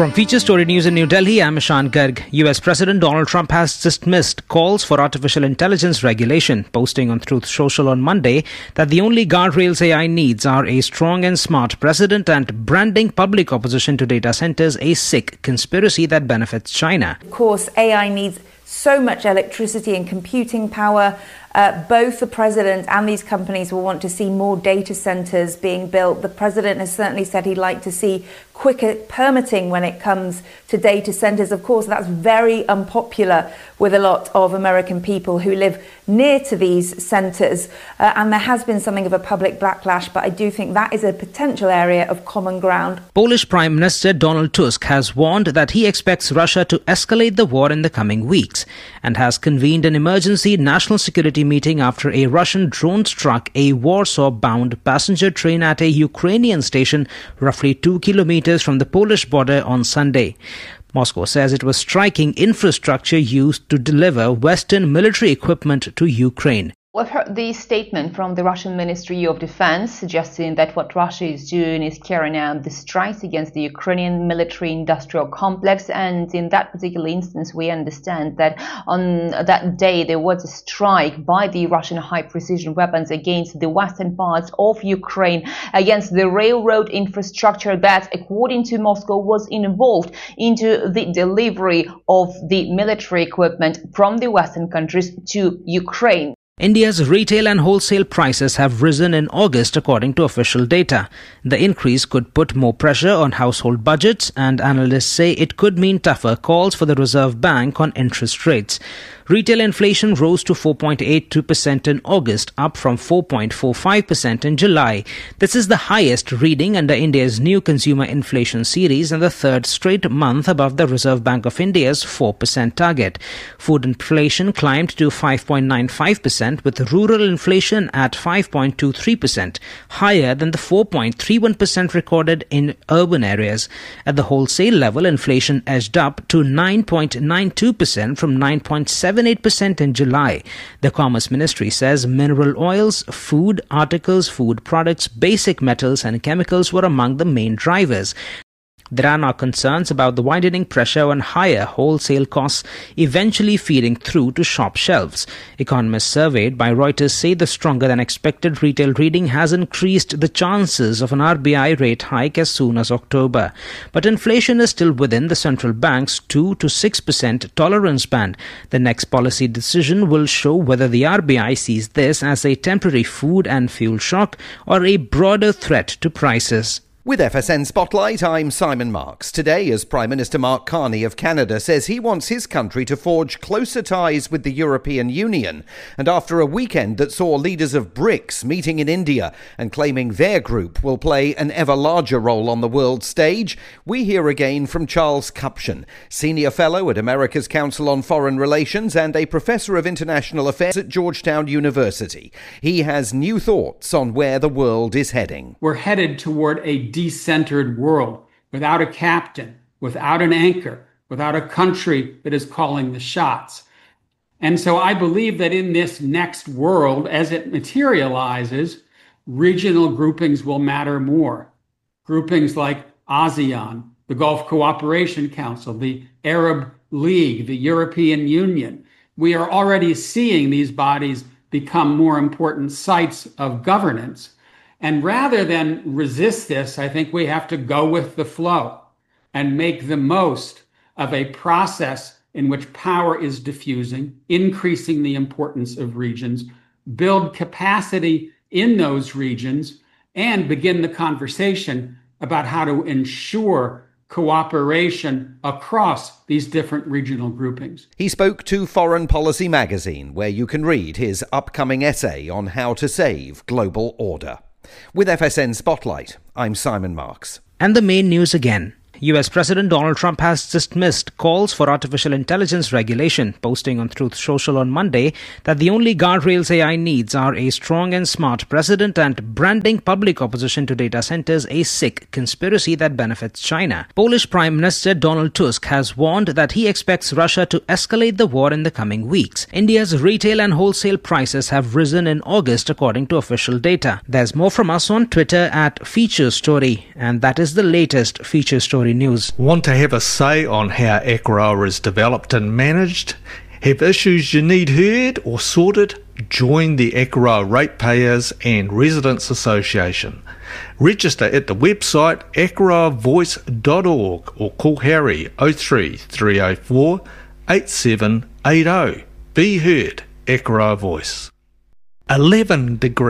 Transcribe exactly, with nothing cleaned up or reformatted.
From Feature Story News in New Delhi, I'm Ishan Garg. U S President Donald Trump has dismissed calls for artificial intelligence regulation, posting on Truth Social on Monday that the only guardrails A I needs are a strong and smart president and branding public opposition to data centers a sick conspiracy that benefits China. Of course, A I needs so much electricity and computing power. Uh, both the president and these companies will want to see more data centers being built. The president has certainly said he'd like to see quicker permitting when it comes to data centers. Of course, that's very unpopular with a lot of American people who live near to these centers. Uh, and there has been something of a public backlash, but I do think that is a potential area of common ground. Polish Prime Minister Donald Tusk has warned that he expects Russia to escalate the war in the coming weeks and has convened an emergency national security meeting after a Russian drone struck a Warsaw-bound passenger train at a Ukrainian station roughly two kilometers from the Polish border on Sunday. Moscow says it was striking infrastructure used to deliver Western military equipment to Ukraine. We've heard the statement from the Russian Ministry of Defense suggesting that what Russia is doing is carrying out the strikes against the Ukrainian military-industrial complex, and in that particular instance we understand that on that day there was a strike by the Russian high-precision weapons against the western parts of Ukraine, against the railroad infrastructure that, according to Moscow, was involved into the delivery of the military equipment from the western countries to Ukraine. India's retail and wholesale prices have risen in August according to official data. The increase could put more pressure on household budgets, and analysts say it could mean tougher calls for the Reserve Bank on interest rates. Retail inflation rose to four point eight two percent in August, up from four point four five percent in July. This is the highest reading under India's new consumer inflation series and the third straight month above the Reserve Bank of India's four percent target. Food inflation climbed to five point nine five percent, with rural inflation at five point two three percent, higher than the four point three one percent recorded in urban areas. At the wholesale level, inflation edged up to nine point nine two percent from nine point seven eight percent in July. The Commerce Ministry says mineral oils, food articles, food products, basic metals and chemicals were among the main drivers. There are now concerns about the widening pressure on higher wholesale costs eventually feeding through to shop shelves. Economists surveyed by Reuters say the stronger than expected retail reading has increased the chances of an R B I rate hike as soon as October. But inflation is still within the central bank's two to six percent tolerance band. The next policy decision will show whether the R B I sees this as a temporary food and fuel shock or a broader threat to prices. With F S N Spotlight, I'm Simon Marks. Today, as Prime Minister Mark Carney of Canada says he wants his country to forge closer ties with the European Union, and after a weekend that saw leaders of BRICS meeting in India and claiming their group will play an ever larger role on the world stage, we hear again from Charles Kupchan, Senior Fellow at America's Council on Foreign Relations and a Professor of International Affairs at Georgetown University. He has new thoughts on where the world is heading. We're headed toward a decentered world, without a captain, without an anchor, without a country that is calling the shots. And so I believe that in this next world, as it materializes, regional groupings will matter more. Groupings like ASEAN, the Gulf Cooperation Council, the Arab League, the European Union. We are already seeing these bodies become more important sites of governance. And rather than resist this, I think we have to go with the flow and make the most of a process in which power is diffusing, increasing the importance of regions, build capacity in those regions, and begin the conversation about how to ensure cooperation across these different regional groupings. He spoke to Foreign Policy magazine, where you can read his upcoming essay on how to save global order. With F S N Spotlight, I'm Simon Marks. And the main news again. U S President Donald Trump has dismissed calls for artificial intelligence regulation, posting on Truth Social on Monday that the only guardrails A I needs are a strong and smart president and branding public opposition to data centers a sick conspiracy that benefits China. Polish Prime Minister Donald Tusk has warned that he expects Russia to escalate the war in the coming weeks. India's retail and wholesale prices have risen in August according to official data. There's more from us on Twitter at Feature Story, and that is the latest Feature Story Agri News. Want to have a say on how Akaroa is developed and managed? Have issues you need heard or sorted? Join the Akaroa Ratepayers and Residents Association. Register at the website akaroa voice dot org or call Harry oh three three oh four eight seven eight oh. Be heard, Akaroa Voice. eleven degrees.